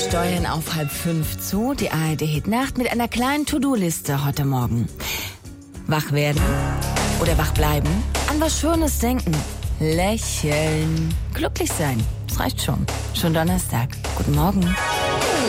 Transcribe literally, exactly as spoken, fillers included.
steuern auf halb fünf zu, die A R D-Hit-Nacht mit einer kleinen To-Do-Liste heute Morgen. Wach werden oder wach bleiben, an was Schönes denken, lächeln, glücklich sein, das reicht schon. Schon Donnerstag. Guten Morgen.